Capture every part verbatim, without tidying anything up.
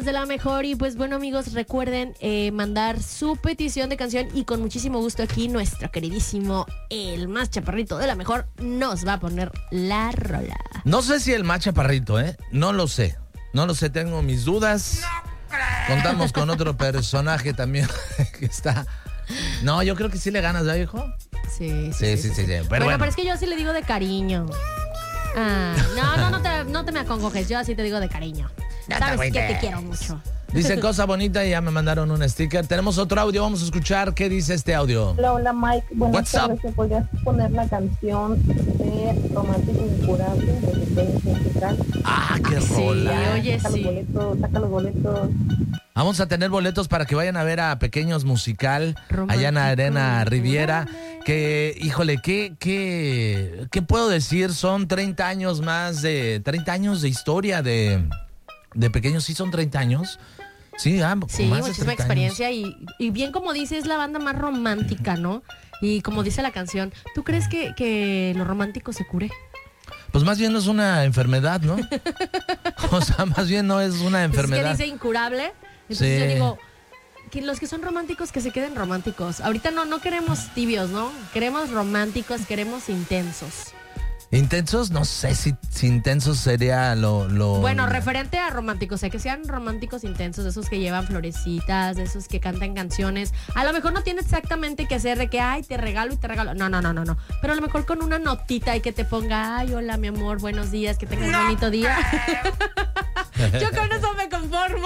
De la mejor. Y pues bueno, amigos, recuerden eh, mandar su petición de canción y con muchísimo gusto aquí nuestro queridísimo el más chaparrito de la mejor nos va a poner la rola. No sé si el más chaparrito, ¿eh? No lo sé. No lo sé, tengo mis dudas. No Contamos con otro personaje también que está... No, yo creo que sí le ganas, ¿verdad, hijo? Sí, Sí, sí, sí. sí, sí. Pero bueno, bueno, pero es que yo sí le digo de cariño. Ah, no, no, no te, no te me acongojes, yo así te digo de cariño. No te Sabes que agüites. te quiero mucho. Dice cosa bonita y ya me mandaron un sticker. Tenemos otro audio, vamos a escuchar qué dice este audio. Hola, hola Mike, buenas What's tardes. up? ¿Me podrías poner la canción de Romántico Incurable de Pequeños Musical? Ah, qué Sí, rola. oye, Saca sí. los boletos, saca los boletos. Vamos a tener boletos para que vayan a ver a Pequeños Musical Romántico, allá en la Arena Riviera. incurable. Que, híjole, ¿qué, qué, ¿qué puedo decir? Son treinta años más de... treinta años de historia de, de Pequeños. ¿Sí son treinta años? Sí, ah, Sí, más de muchísima treinta experiencia y, y bien como dice, es la banda más romántica, ¿no? Y como dice la canción, ¿tú crees que, que lo romántico se cure? años. Pues más bien no es una enfermedad, ¿no? O sea, más bien no es una Pues es enfermedad. que dice incurable, entonces Sí. yo digo, que los que son románticos que se queden románticos. Ahorita no, no queremos tibios, ¿no? Queremos románticos, queremos intensos. ¿Intensos? No sé si, si intensos sería lo... lo... Bueno, referente a románticos, o sea, que sean románticos intensos, de esos que llevan florecitas, de esos que cantan canciones. A lo mejor no tiene exactamente que hacer de que, ay, te regalo y te regalo. No, no, no, no, no. Pero a lo mejor con una notita y que te ponga, ay, hola, mi amor, buenos días, que tengas un bonito día. Yo con eso me conformo.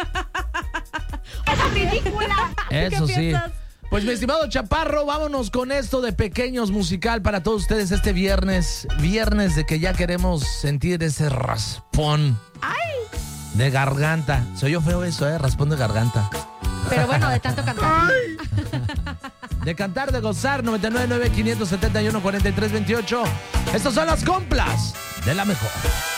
¡Es ridícula! Eso ¿Qué sí. piensas? Pues mi estimado Chaparro, vámonos con esto de Pequeños Musical para todos ustedes este viernes. Viernes de que ya queremos sentir ese raspón de garganta. Se oyó feo eso, ¿eh? Raspón de garganta. Pero bueno, de tanto cantar. De cantar, de gozar, noventa y nueve nueve, quinientos setenta y uno, cuarenta y tres veintiocho. Estas son las complas de la mejor.